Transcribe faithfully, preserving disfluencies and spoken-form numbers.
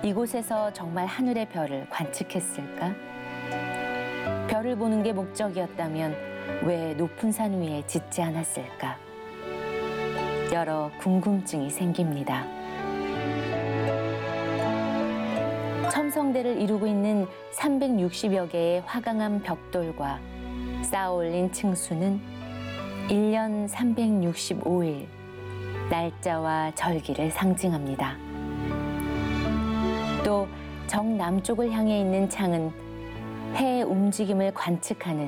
이곳에서 정말 하늘의 별을 관측했을까? 별을 보는 게 목적이었다면 왜 높은 산 위에 짓지 않았을까? 여러 궁금증이 생깁니다. 첨성대를 이루고 있는 삼백육십여 개의 화강암 벽돌과 쌓아올린 층수는 일 년 삼백육십오 일, 날짜와 절기를 상징합니다. 또 정남쪽을 향해 있는 창은 해의 움직임을 관측하는